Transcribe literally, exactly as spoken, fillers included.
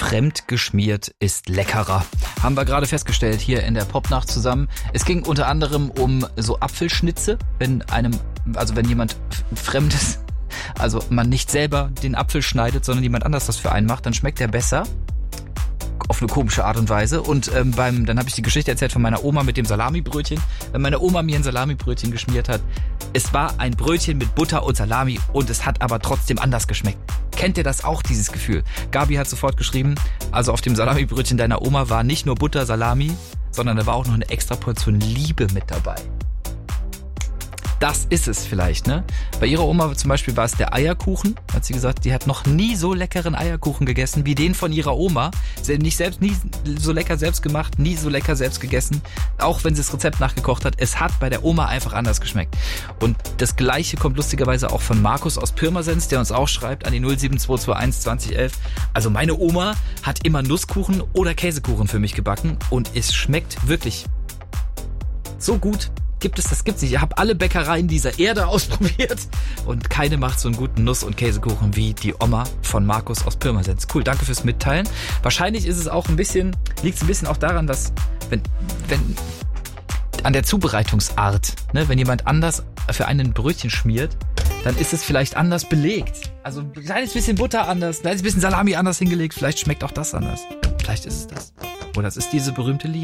fremd geschmiert ist leckerer. Haben wir gerade festgestellt hier in der Popnacht zusammen. Es ging unter anderem um so Apfelschnitze, wenn einem, also wenn jemand Fremdes, also man nicht selber den Apfel schneidet, sondern jemand anders das für einen macht, dann schmeckt der besser. Auf eine komische Art und Weise. Und ähm, beim, dann habe ich die Geschichte erzählt von meiner Oma mit dem Salamibrötchen. Wenn meine Oma mir ein Salamibrötchen geschmiert hat, es war ein Brötchen mit Butter und Salami und es hat aber trotzdem anders geschmeckt. Kennt ihr das auch, dieses Gefühl? Gabi hat sofort geschrieben, also auf dem Salamibrötchen deiner Oma war nicht nur Butter, Salami, sondern da war auch noch eine extra Portion Liebe mit dabei. Das ist es vielleicht, ne? Bei ihrer Oma zum Beispiel war es der Eierkuchen. Hat sie gesagt, die hat noch nie so leckeren Eierkuchen gegessen wie den von ihrer Oma. Sie hat nicht selbst, nie so lecker selbst gemacht, nie so lecker selbst gegessen. Auch wenn sie das Rezept nachgekocht hat. Es hat bei der Oma einfach anders geschmeckt. Und das Gleiche kommt lustigerweise auch von Markus aus Pirmasens, der uns auch schreibt an die null sieben zwei zwei eins zwanzig elf. Also meine Oma hat immer Nusskuchen oder Käsekuchen für mich gebacken und es schmeckt wirklich so gut. Gibt es, das gibt's nicht. Ich habe alle Bäckereien dieser Erde ausprobiert und keine macht so einen guten Nuss- und Käsekuchen wie die Oma von Markus aus Pirmasens. Cool, danke fürs Mitteilen. Wahrscheinlich ist es auch ein bisschen, liegt es ein bisschen auch daran, dass wenn, wenn an der Zubereitungsart, ne, wenn jemand anders für einen ein Brötchen schmiert, dann ist es vielleicht anders belegt. Also ein kleines bisschen Butter anders, ein kleines bisschen Salami anders hingelegt. Vielleicht schmeckt auch das anders. Vielleicht ist es das. Oder es ist diese berühmte Liebe.